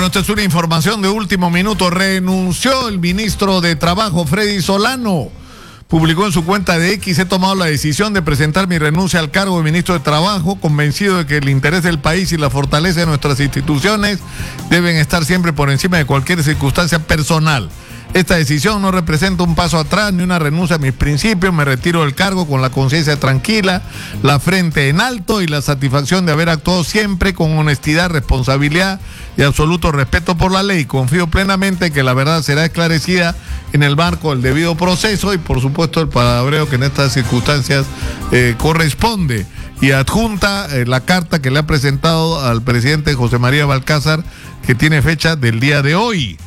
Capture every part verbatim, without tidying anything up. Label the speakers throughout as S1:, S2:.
S1: Bueno, esta es una información de último minuto. Renunció el ministro de Trabajo, Freddy Solano. Publicó en su cuenta de X: he tomado la decisión de presentar mi renuncia al cargo de ministro de Trabajo, convencido de que el interés del país y la fortaleza de nuestras instituciones deben estar siempre por encima de cualquier circunstancia personal. Esta decisión no representa un paso atrás ni una renuncia a mis principios. Me retiro del cargo con la conciencia tranquila, la frente en alto y la satisfacción de haber actuado siempre con honestidad, responsabilidad y absoluto respeto por la ley. Confío plenamente que la verdad será esclarecida en el marco del debido proceso y, por supuesto, el palabreo que en estas circunstancias eh, corresponde. Y adjunta eh, la carta que le ha presentado al presidente José María Balcázar, que tiene fecha del día de hoy.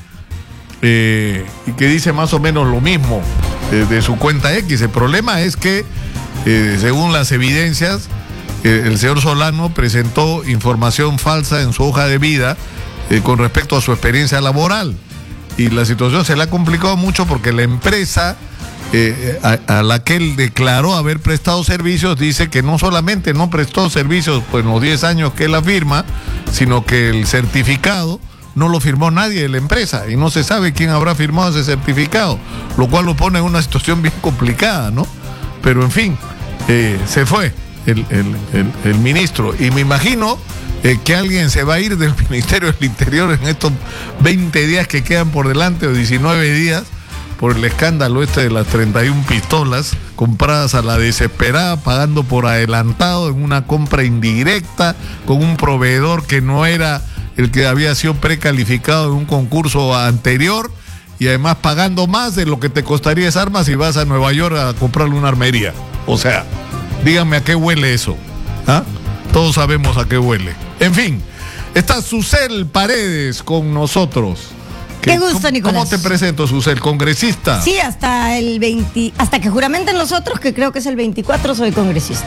S1: Eh, y que dice más o menos lo mismo eh, de su cuenta X. El problema es que, eh, según las evidencias, eh, el señor Solano presentó información falsa en su hoja de vida eh, con respecto a su experiencia laboral. Y la situación se le ha complicado mucho porque la empresa eh, a, a la que él declaró haber prestado servicios dice que no solamente no prestó servicios pues, en los diez años que él afirma, sino que el certificado no lo firmó nadie de la empresa y no se sabe quién habrá firmado ese certificado, lo cual lo pone en una situación bien complicada, ¿no? Pero en fin, eh, se fue el, el, el, el ministro y me imagino eh, que alguien se va a ir del Ministerio del Interior en estos veinte días que quedan por delante o diecinueve días por el escándalo este de las treinta y una pistolas compradas a la desesperada, pagando por adelantado en una compra indirecta con un proveedor que no era el que había sido precalificado en un concurso anterior y además pagando más de lo que te costaría esa arma si vas a Nueva York a comprarle una armería. O sea, díganme a qué huele eso. ¿Ah? Todos sabemos a qué huele. En fin, está Susel Paredes con nosotros.
S2: Qué gusto,
S1: ¿Cómo,
S2: Nicolás.
S1: ¿Cómo te presento, Susel? ¿Congresista?
S2: Sí, hasta el veinte, hasta que juramenten los otros, que creo que es el veinticuatro, soy congresista.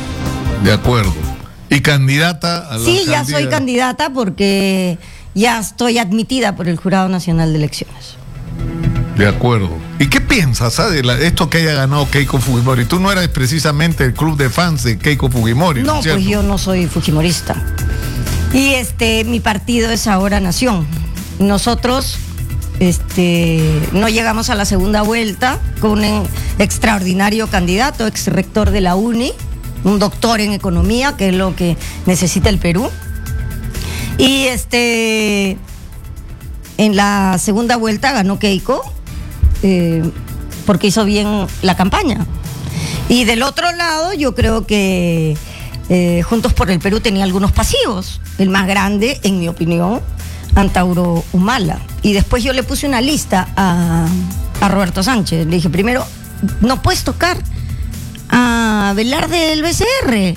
S1: De acuerdo. ¿Y candidata a la
S2: Sí, ya
S1: alcaldía?
S2: soy candidata porque ya estoy admitida por el Jurado Nacional de Elecciones.
S1: De acuerdo. ¿Y qué piensas ah, de la, esto que haya ganado Keiko Fujimori? Tú no eras precisamente el club de fans de Keiko Fujimori, ¿no?
S2: No, pues yo no soy fujimorista. Y este, mi partido es Ahora Nación. Nosotros este, no llegamos a la segunda vuelta con un extraordinario candidato, ex rector de la UNI, un doctor en economía, que es lo que necesita el Perú. Y este en la segunda vuelta ganó Keiko eh, porque hizo bien la campaña. Y del otro lado yo creo que eh, Juntos por el Perú tenía algunos pasivos. El más grande, en mi opinión, Antauro Humala. Y después yo le puse una lista a, a Roberto Sánchez. Le dije, primero, no puedes tocar a Velarde del B C R.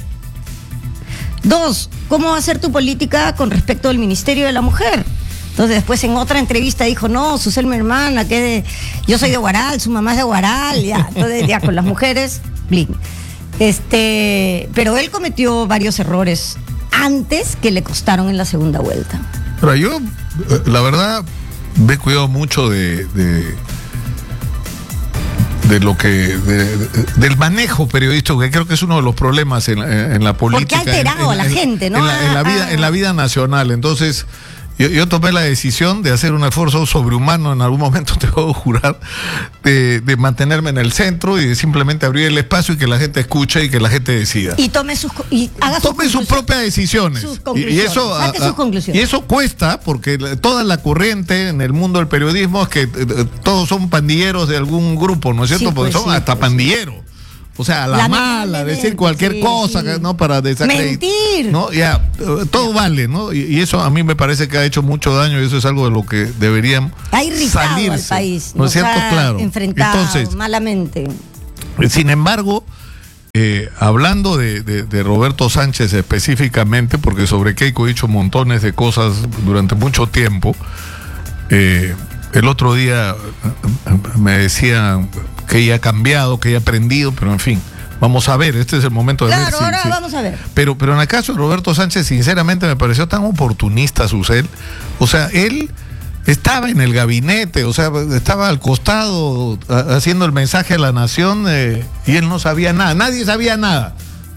S2: Dos, ¿cómo va a ser tu política con respecto al Ministerio de la Mujer? Entonces después en otra entrevista dijo, no, Susel, mi hermana, que de, yo soy de Huaral, su mamá es de Huaral, ya. Entonces ya con las mujeres, blin. Este, pero él cometió varios errores antes que le costaron en la segunda vuelta.
S1: Pero yo, la verdad, me he cuidado mucho de... de... de lo que de, de, del manejo periodístico, que creo que es uno de los problemas en, en, en la política.
S2: Porque ha alterado
S1: en, en,
S2: a la
S1: en,
S2: gente, ¿no?
S1: En la, en la vida, en la vida nacional. Entonces, yo, yo tomé la decisión de hacer un esfuerzo sobrehumano, en algún momento te puedo jurar, de, de mantenerme en el centro y de simplemente abrir el espacio y que la gente escuche y que la gente decida.
S2: Y tome sus y haga
S1: tome sus, sus propias decisiones.
S2: Sus
S1: y, y eso a,
S2: sus conclusiones.
S1: Y eso cuesta, porque toda la corriente en el mundo del periodismo es que eh, todos son pandilleros de algún grupo, ¿no es cierto?
S2: Sí,
S1: porque
S2: pues,
S1: son
S2: sí,
S1: hasta
S2: pues,
S1: pandilleros. O sea, a la mala, decir cualquier
S2: sí,
S1: cosa,
S2: sí.
S1: ¿no? Para desacreditar.
S2: Mentir.
S1: ¿No? Ya, todo vale, ¿no? Y, y eso a mí me parece que ha hecho mucho daño y eso es algo de lo que deberían
S2: ha irritado
S1: salirse,
S2: al país.
S1: ¿no es cierto? Claro.
S2: Enfrentado
S1: Entonces,
S2: malamente.
S1: Sin embargo, eh, hablando de, de, de Roberto Sánchez específicamente, porque sobre Keiko he dicho montones de cosas durante mucho tiempo, eh, el otro día me decían que ella ha cambiado, que ella ha aprendido, pero en fin, vamos a ver, este es el momento de
S2: claro,
S1: ver.
S2: Claro, ahora
S1: si,
S2: vamos a ver.
S1: Pero, pero en el caso de Roberto Sánchez, sinceramente me pareció tan oportunista, Susel. O sea, él estaba en el gabinete, o sea, estaba al costado a, haciendo el mensaje a la nación eh, y él no sabía nada, nadie sabía nada.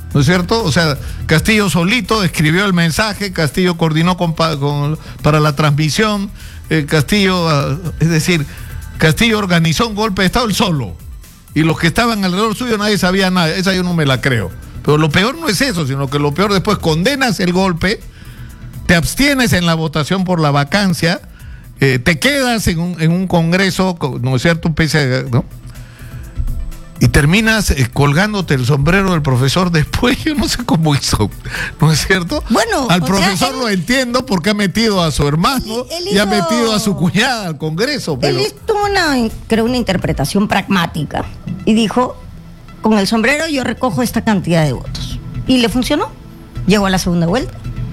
S1: ¿no es cierto? O sea, Castillo solito escribió el mensaje, Castillo coordinó con, con, para la transmisión, eh, Castillo, uh, es decir, Castillo organizó un golpe de Estado él solo. Y los que estaban alrededor suyo nadie sabía nada. Esa yo no me la creo. Pero lo peor no es eso, sino que lo peor después condenas el golpe, te abstienes en la votación por la vacancia, eh, te quedas en un, en un congreso, ¿no es cierto? Pese a, ¿no? Y terminas eh, colgándote el sombrero del profesor después. Yo no sé cómo hizo, ¿no es cierto?
S2: Bueno,
S1: al profesor
S2: sea, él,
S1: lo entiendo porque ha metido a su hermano él, él hizo, y ha metido a su cuñada al Congreso. Pero...
S2: Él tuvo una, creo, una interpretación pragmática y dijo, con el sombrero yo recojo esta cantidad de votos. Y le funcionó. Llegó a la segunda vuelta.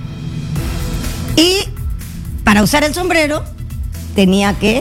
S2: Y para usar el sombrero tenía que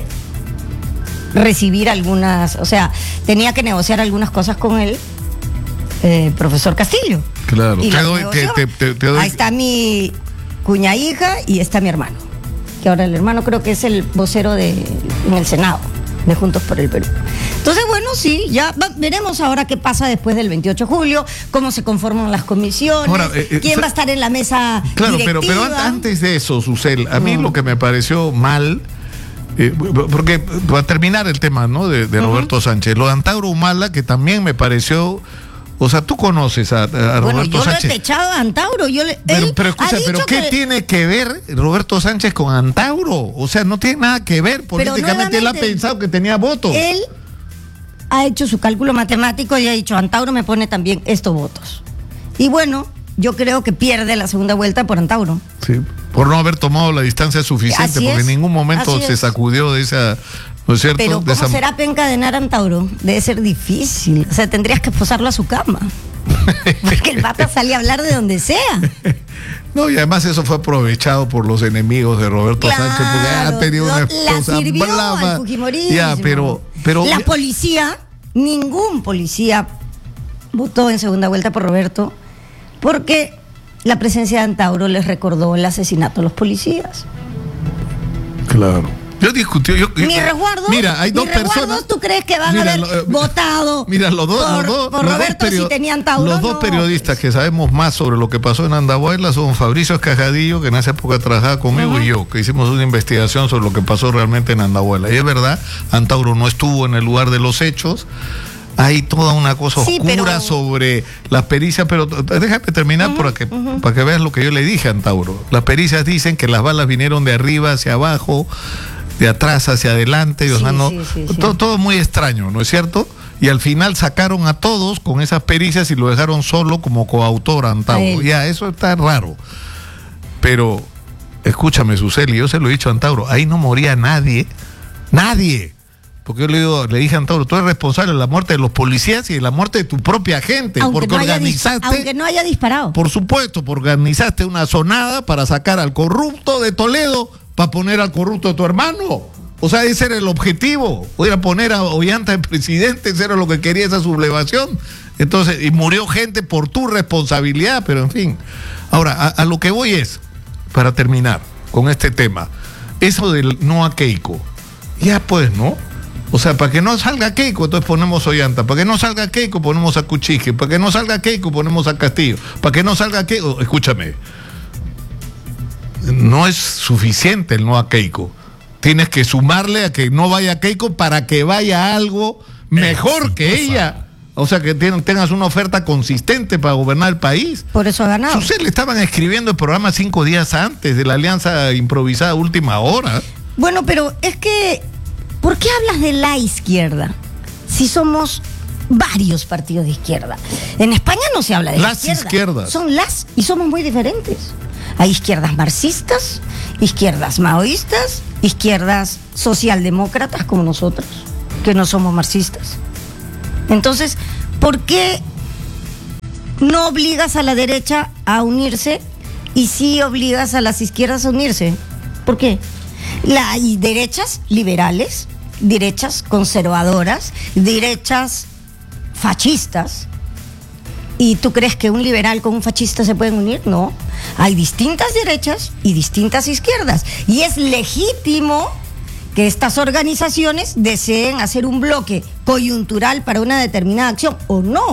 S2: recibir algunas, o sea, tenía que negociar algunas cosas con el eh, profesor Castillo.
S1: Claro,
S2: y
S1: te doy, te, te, te, te doy.
S2: Ahí está mi cuña hija y está mi hermano. Que ahora el hermano creo que es el vocero de, en el Senado, de Juntos por el Perú. Entonces, bueno, sí, ya va, veremos ahora qué pasa después del veintiocho de julio, cómo se conforman las comisiones, ahora, eh, quién eh, va a estar en la mesa
S1: claro,
S2: directiva.
S1: Pero, pero antes de eso, Susel, a mí no. lo que me pareció mal... Eh, porque va a terminar el tema, ¿no? De, de Roberto uh-huh. Sánchez. Lo de Antauro Humala, que también me pareció. O sea, tú conoces a, a bueno, Roberto
S2: yo
S1: Sánchez.
S2: Yo lo he techado a Antauro. Yo le,
S1: pero, pero escucha, ¿pero qué que... tiene que ver Roberto Sánchez con Antauro? O sea, no tiene nada que ver. Políticamente él ha pensado que tenía votos.
S2: Él ha hecho su cálculo matemático y ha dicho: Antauro me pone también estos votos. Y bueno, yo creo que pierde la segunda vuelta por Antauro.
S1: Sí, por no haber tomado la distancia suficiente,
S2: así
S1: porque
S2: es,
S1: en ningún momento se
S2: es.
S1: sacudió de esa, ¿no es cierto?
S2: Pero ¿cómo
S1: de esa...
S2: será encadenar a Antauro? Debe ser difícil. O sea, tendrías que posarlo a su cama. Porque el pata sale a hablar de donde sea.
S1: No, y además eso fue aprovechado por los enemigos de Roberto
S2: claro,
S1: Sánchez, porque ha tenido una esposa
S2: la sirvió
S1: brava.
S2: Al fujimorismo.
S1: Ya, pero, pero...
S2: La policía, ningún policía votó en segunda vuelta por Roberto, porque la presencia de Antauro les recordó el asesinato de los policías.
S1: Claro. Yo discutí. Yo, yo,
S2: mi resguardo.
S1: Mira, hay dos personas.
S2: ¿Tú crees que van mira, a haber lo, eh, votado
S1: mira, los dos,
S2: por,
S1: los dos,
S2: por
S1: los
S2: Roberto
S1: dos perio,
S2: si tenían Antauro?
S1: Los dos
S2: no.
S1: periodistas que sabemos más sobre lo que pasó en Andahuayla son Fabricio Escajadillo, que en esa época trabajaba conmigo, uh-huh. y yo, que hicimos una investigación sobre lo que pasó realmente en Andahuayla. Y es verdad, Antauro no estuvo en el lugar de los hechos. Hay toda una cosa sí, oscura pero... sobre las pericias, pero déjame terminar uh-huh, para que uh-huh. para que veas lo que yo le dije a Antauro. Las pericias dicen que las balas vinieron de arriba hacia abajo, de atrás hacia adelante, y, sí, o sea, no, sí, sí, todo, sí. todo muy extraño, ¿no es cierto? Y al final sacaron a todos con esas pericias y lo dejaron solo como coautor a Antauro. Ya, eso está raro. Pero, escúchame, Suseli, yo se lo he dicho a Antauro, ahí no moría nadie, nadie. Porque yo le, digo, le dije a Antauro, tú eres responsable de la muerte de los policías y de la muerte de tu propia gente.
S2: Aunque
S1: porque
S2: no
S1: organizaste.
S2: Aunque no haya disparado.
S1: Por supuesto, porque organizaste una sonada para sacar al corrupto de Toledo para poner al corrupto de tu hermano. O sea, ese era el objetivo. O era poner a Ollanta de presidente, ese era lo que quería esa sublevación. Entonces, y murió gente por tu responsabilidad, pero en fin. Ahora, a, a lo que voy es, para terminar con este tema, eso del no a Keiko. Ya pues, ¿no? O sea, para que no salga Keiko, entonces ponemos Ollanta. Para que no salga Keiko, ponemos a Kuczynski. Para que no salga Keiko, ponemos a Castillo. Para que no salga Keiko, escúchame. No es suficiente el no a Keiko. Tienes que sumarle a que no vaya Keiko para que vaya algo mejor que ella. O sea, que tengas una oferta consistente para gobernar el país.
S2: Por eso ha ganado.
S1: Ustedes le estaban escribiendo el programa cinco días antes de la alianza improvisada última hora.
S2: Bueno, pero es que... ¿Por qué hablas de la izquierda? Si somos varios partidos de izquierda. En España no se habla de
S1: las
S2: izquierda.
S1: izquierdas.
S2: Son las y somos muy diferentes. Hay izquierdas marxistas, izquierdas maoístas, izquierdas socialdemócratas como nosotros, que no somos marxistas. Entonces, ¿por qué no obligas a la derecha a unirse y sí obligas a las izquierdas a unirse? ¿Por qué? La, hay derechas liberales, derechas conservadoras, derechas fascistas. ¿Y tú crees que un liberal con un fascista se pueden unir? No. Hay distintas derechas y distintas izquierdas. Y es legítimo que estas organizaciones deseen hacer un bloque coyuntural para una determinada acción o no.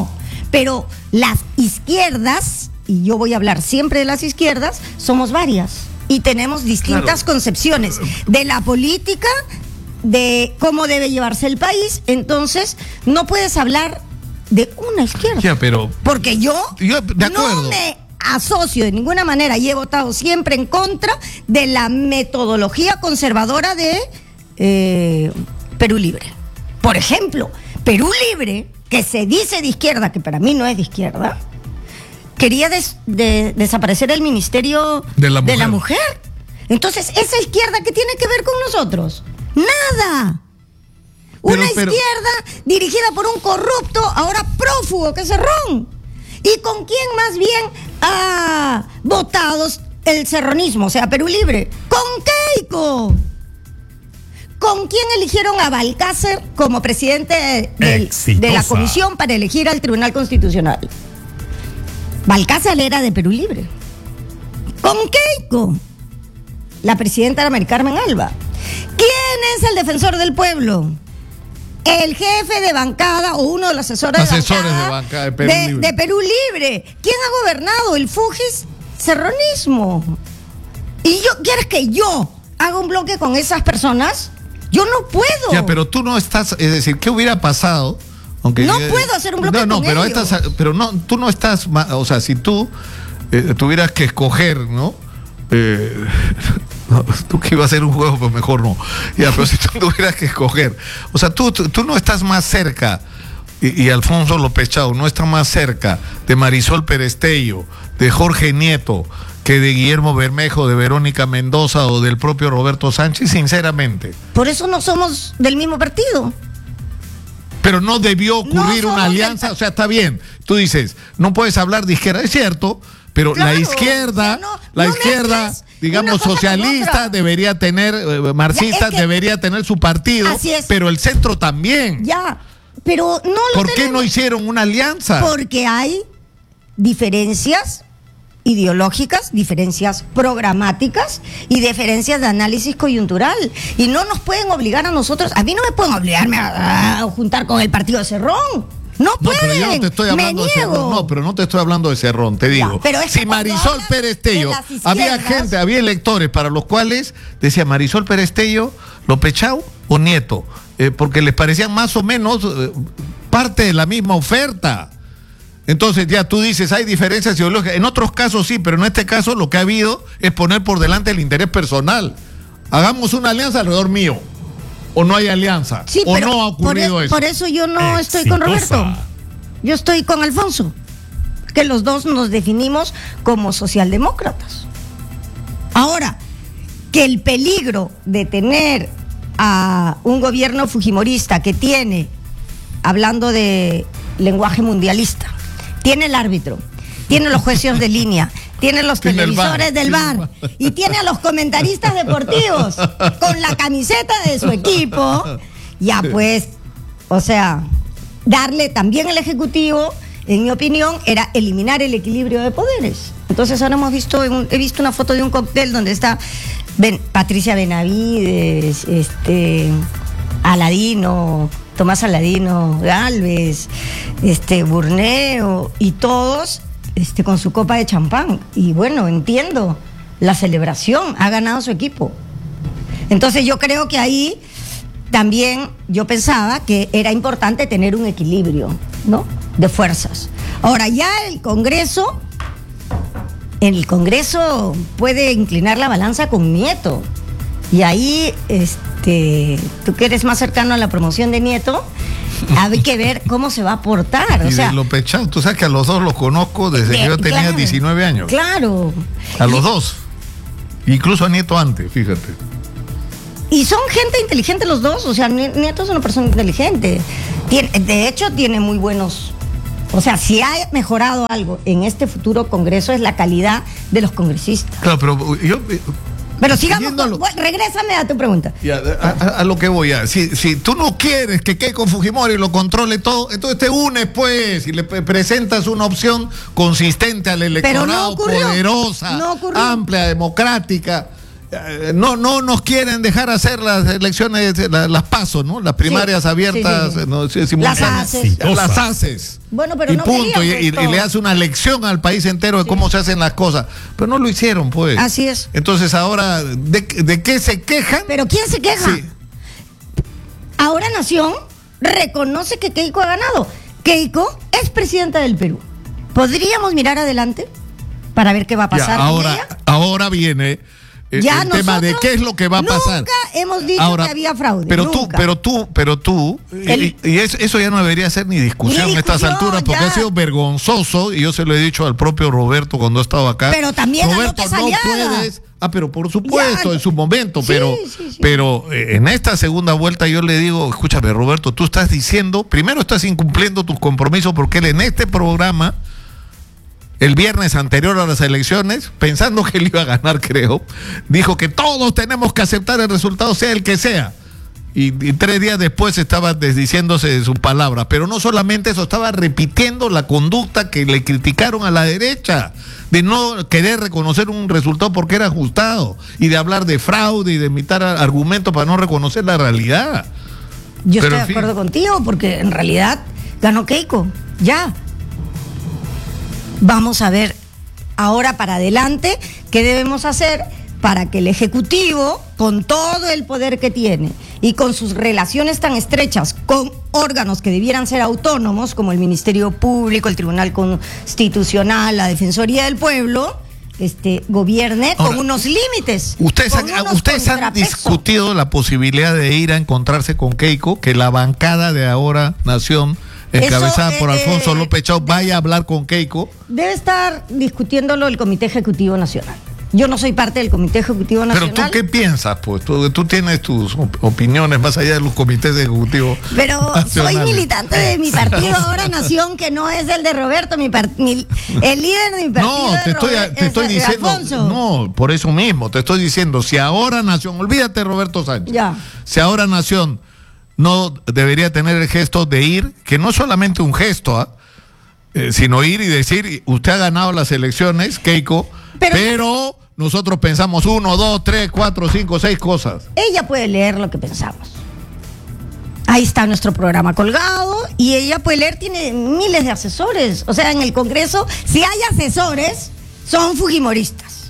S2: Pero las izquierdas, y yo voy a hablar siempre de las izquierdas, somos varias y tenemos distintas claro. concepciones de la política, de cómo debe llevarse el país. Entonces, no puedes hablar de una izquierda.
S1: Ya, pero
S2: porque yo,
S1: yo de acuerdo.
S2: no me asocio de ninguna manera y he votado siempre en contra de la metodología conservadora de eh, Perú Libre. Por ejemplo, Perú Libre, que se dice de izquierda, que para mí no es de izquierda, quería des, de, desaparecer el Ministerio
S1: de la,
S2: de la Mujer. Entonces, ¿esa izquierda qué tiene que ver con nosotros? Nada. Una pero, pero, izquierda dirigida por un corrupto, ahora prófugo, que es Cerrón. ¿Y con quién más bien ha votado el cerronismo, o sea, Perú Libre? Con Keiko. ¿Con quién eligieron a Balcácer como presidente del, de la comisión para elegir al Tribunal Constitucional? Balcácer era de Perú Libre. Con Keiko. La presidenta era Mari Carmen Alba. ¿Quién es el defensor del pueblo? El jefe de bancada o uno de los asesores,
S1: asesores
S2: de, bancada
S1: de bancada de Perú,
S2: de,
S1: Libre.
S2: de Perú Libre. ¿Quién ha gobernado? El Fugis Cerronismo. ¿Y yo quieres que yo haga un bloque con esas personas? Yo no puedo.
S1: Ya, pero tú no estás, es decir, ¿qué hubiera pasado? Aunque
S2: no
S1: eh,
S2: puedo hacer un bloque
S1: no, no,
S2: con
S1: pero
S2: ellos.
S1: Estas, pero no, tú no estás, o sea, si tú eh, tuvieras que escoger, ¿no? Eh, no, tú que ibas a hacer un juego, pues mejor no. Ya, pero si tú tuvieras que escoger, o sea, tú, tú, tú no estás más cerca, y, y Alfonso López Chao no está más cerca de Marisol Perestello, de Jorge Nieto, que de Guillermo Bermejo, de Verónica Mendoza o del propio Roberto Sánchez, sinceramente.
S2: Por eso no somos del mismo partido.
S1: Pero no debió ocurrir no una alianza, del... o sea, está bien. Tú dices, no puedes hablar de izquierda, es cierto, pero claro, la izquierda, o sea, no, la no izquierda, digamos, socialista debería tener, eh, marxista es que, debería tener su partido, pero el centro también.
S2: Ya, pero no lo
S1: ¿Por qué
S2: tenemos?
S1: no hicieron una alianza?
S2: Porque hay diferencias ideológicas, diferencias programáticas y diferencias de análisis coyuntural. Y no nos pueden obligar a nosotros, a mí no me pueden obligarme a, a juntar con el partido de Cerrón. No pueden,
S1: no, pero yo no te estoy hablando
S2: me
S1: de Cerrón, no, pero no te estoy hablando de Cerrón, te digo.
S2: Ya, pero es
S1: si Marisol Perestello, había gente, había electores para los cuales decía Marisol Perestello, López Chao o Nieto, eh, porque les parecían más o menos eh, parte de la misma oferta. Entonces ya tú dices, hay diferencias ideológicas. En otros casos sí, pero en este caso lo que ha habido es poner por delante el interés personal. Hagamos una alianza alrededor mío. ¿O no hay alianza?
S2: Sí,
S1: ¿O
S2: pero
S1: no ha ocurrido
S2: por,
S1: eso?
S2: Por eso yo no
S1: Exitosa.
S2: estoy con Roberto. Yo estoy con Alfonso. Que los dos nos definimos como socialdemócratas. Ahora, que el peligro de tener a un gobierno fujimorista que tiene, hablando de lenguaje mundialista, tiene el árbitro, tiene los jueces de línea, tiene los
S1: tiene
S2: televisores del bar y tiene a los comentaristas deportivos con la camiseta de su equipo, ya pues, o sea, darle también el Ejecutivo, en mi opinión, era eliminar el equilibrio de poderes. Entonces ahora hemos visto, he visto una foto de un cóctel donde está ben, Patricia Benavides, este, Aladino, Tomás Aladino Gálvez, este, Burneo y todos este, con su copa de champán. Y bueno, entiendo la celebración, ha ganado su equipo. Entonces yo creo que ahí también yo pensaba que era importante tener un equilibrio, ¿no?, de fuerzas. Ahora ya el Congreso, el Congreso puede inclinar la balanza con Nieto. Y ahí, este, tú que eres más cercano a la promoción de Nieto, hay que ver cómo se va a portar. O
S1: y
S2: sea,
S1: de López Chao, tú sabes que a los dos los conozco desde de, que yo tenía
S2: claro,
S1: diecinueve años.
S2: Claro.
S1: A los y, dos. Incluso a Nieto antes, fíjate.
S2: Y son gente inteligente los dos, o sea, Nieto es una persona inteligente. Tiene, de hecho, tiene muy buenos... O sea, si ha mejorado algo en este futuro Congreso es la calidad de los congresistas.
S1: Claro, pero yo...
S2: Pero sigamos, con, bueno, regrésame a tu pregunta.
S1: Ya, a, a, a lo que voy, ya. Si, si tú no quieres que Keiko Fujimori lo controle todo, entonces te unes, pues, y le presentas una opción consistente al electorado,
S2: no ocurrió,
S1: poderosa,
S2: no
S1: amplia, democrática, eh, no, no nos quieren dejar hacer las elecciones, las, las pasos, ¿no? Las primarias
S2: sí,
S1: abiertas,
S2: sí, sí, sí.
S1: No, simultáneas.
S2: Las haces.
S1: Las haces.
S2: Bueno, pero
S1: y
S2: no
S1: punto, y,
S2: querían,
S1: y-
S2: pues,
S1: y le
S2: todo.
S1: hace una lección al país entero de
S2: Sí.
S1: cómo se hacen las cosas. Pero no lo hicieron, pues.
S2: Así es.
S1: Entonces ahora, ¿de, de qué se quejan?
S2: Pero ¿quién se queja?
S1: Sí.
S2: Ahora Nación reconoce que Keiko ha ganado. Keiko es presidenta del Perú. ¿Podríamos mirar adelante para ver qué va a
S1: Ya,
S2: pasar con
S1: ahora,
S2: ella?
S1: ahora viene eh,
S2: Ya
S1: el tema de
S2: nosotros
S1: qué es lo que va a pasar.
S2: Nunca hemos dicho
S1: Ahora,
S2: que había fraude.
S1: Pero tú,
S2: nunca.
S1: pero tú, pero tú, y-
S2: El-
S1: y, eso, eso ya no debería ser ni discusión
S2: Ni
S1: a estas
S2: discusión,
S1: alturas, porque
S2: ya.
S1: ha sido vergonzoso, y yo se lo he dicho al propio Roberto cuando ha estado acá.
S2: Pero también a
S1: Roberto,
S2: López
S1: no
S2: Aliaga.
S1: puedes. Ah, pero por supuesto,
S2: Ya.
S1: en su momento,
S2: Sí,
S1: pero,
S2: sí, sí.
S1: pero eh, en esta segunda vuelta yo le digo, escúchame, Roberto, tú estás diciendo, primero estás incumpliendo tus compromisos, porque él en este programa, el viernes anterior a las elecciones, pensando que él iba a ganar, creo, dijo que todos tenemos que aceptar el resultado, sea el que sea. Y, y tres días después estaba desdiciéndose de sus palabras. Pero no solamente eso, estaba repitiendo la conducta que le criticaron a la derecha, de no querer reconocer un resultado porque era ajustado, y de hablar de fraude y de imitar a- argumentos para no reconocer la realidad.
S2: Yo
S1: Pero,
S2: estoy
S1: en
S2: de
S1: fin.
S2: acuerdo contigo, porque en realidad ganó Keiko. Ya. Vamos a ver ahora para adelante qué debemos hacer para que el Ejecutivo, con todo el poder que tiene y con sus relaciones tan estrechas con órganos que debieran ser autónomos, como el Ministerio Público, el Tribunal Constitucional, la Defensoría del Pueblo, este, gobierne
S1: Ahora,
S2: con unos límites.
S1: Ustedes,
S2: con
S1: han,
S2: unos
S1: ustedes han
S2: contrapesos.
S1: discutido la posibilidad de ir a encontrarse con Keiko, que la bancada de Ahora Nación, encabezada
S2: Eso,
S1: por
S2: eh,
S1: Alfonso
S2: eh,
S1: López Chao, vaya a hablar con Keiko.
S2: Debe estar discutiéndolo el Comité Ejecutivo Nacional. Yo no soy parte del Comité Ejecutivo
S1: Pero
S2: Nacional.
S1: tú, ¿qué piensas? Pues tú, tú tienes tus op- opiniones más allá de los comités ejecutivos.
S2: Pero soy
S1: nacionales.
S2: militante de mi partido Ahora Nación, que no es el de Roberto, mi par- mi- el líder de mi partido.
S1: No,
S2: de
S1: te estoy,
S2: Robert-
S1: te estoy
S2: es
S1: diciendo,
S2: Alfonso.
S1: no, por eso mismo, te estoy diciendo, si Ahora Nación, olvídate Roberto Sánchez,
S2: Ya.
S1: si Ahora Nación no debería tener el gesto de ir, que no es solamente un gesto, ¿ah? Eh, sino ir y decir, usted ha ganado las elecciones, Keiko, pero,
S2: Pero-
S1: nosotros pensamos uno, dos, tres, cuatro, cinco, seis cosas.
S2: Ella puede leer lo que pensamos. Ahí está nuestro programa colgado y ella puede leer, tiene miles de asesores. O sea, en el Congreso, si hay asesores, son fujimoristas.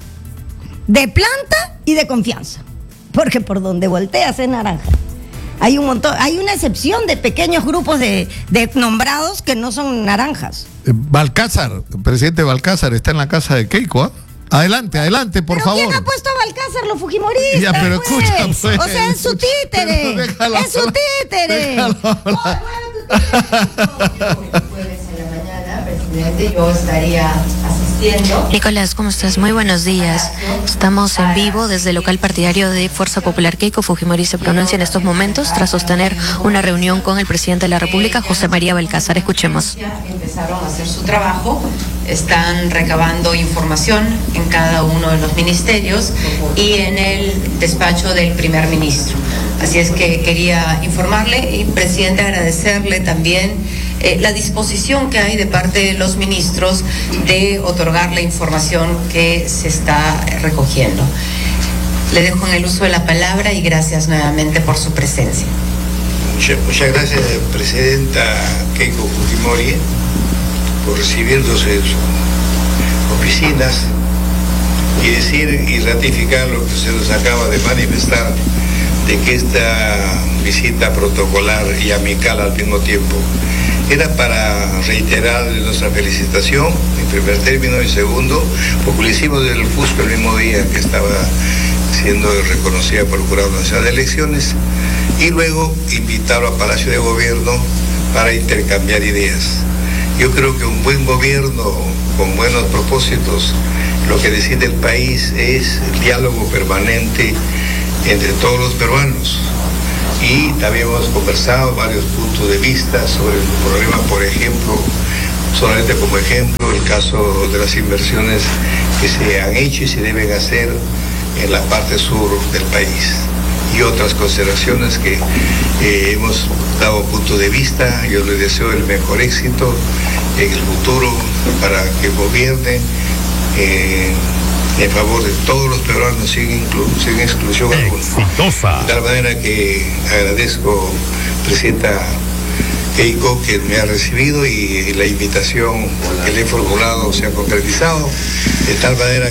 S2: De planta y de confianza. Porque por donde volteas es naranja. Hay un montón, hay una excepción de pequeños grupos de, de nombrados que no son naranjas.
S1: Eh, Balcázar, el presidente Balcázar está en la casa de Keiko, ¿ah? Adelante, adelante, por
S2: ¿Pero
S1: favor.
S2: quién ha puesto a Balcázar, los fujimoristas?
S1: Ya, pero
S2: pues?
S1: escucha, pues.
S2: O sea, es su títere.
S1: Pero déjalo
S2: Es su
S1: hablar.
S2: títere.
S1: Déjalo hablar.
S3: El jueves en la mañana, presidente, yo estaría asistiendo.
S4: Nicolás, ¿cómo estás? Muy buenos días. Estamos en vivo desde el local partidario de Fuerza Popular. Keiko Fujimori se pronuncia en estos momentos tras sostener una reunión con el presidente de la República, José María Balcázar. Escuchemos.
S3: Empezaron a hacer su trabajo, están recabando información en cada uno de los ministerios y en el despacho del primer ministro. Así es que quería informarle y, presidente, agradecerle también eh, la disposición que hay de parte de los ministros de otorgar la información que se está recogiendo. Le dejo en el uso de la palabra y gracias nuevamente por su presencia.
S5: Muchas, muchas gracias, presidenta Keiko Fujimori, por recibirnos en sus oficinas y decir y ratificar lo que se nos acaba de manifestar, de que esta visita protocolar y amical al mismo tiempo era para reiterar nuestra felicitación en primer término y segundo, porque lo hicimos desde el Fusco el mismo día que estaba siendo reconocida por el Jurado Nacional de Elecciones, y luego invitarlo a Palacio de Gobierno para intercambiar ideas. Yo creo que un buen gobierno con buenos propósitos, lo que decide el país es el diálogo permanente entre todos los peruanos. Y también hemos conversado varios puntos de vista sobre el problema, por ejemplo, solamente como ejemplo, el caso de las inversiones que se han hecho y se deben hacer en la parte sur del país. Y otras consideraciones que eh, hemos dado punto de vista. Yo les deseo el mejor éxito en el futuro para que gobierne eh, en favor de todos los peruanos sin, inclu sin exclusión alguna. De tal manera que agradezco, Presidenta Keiko, que me ha recibido y la invitación que le he formulado se ha concretizado, de tal manera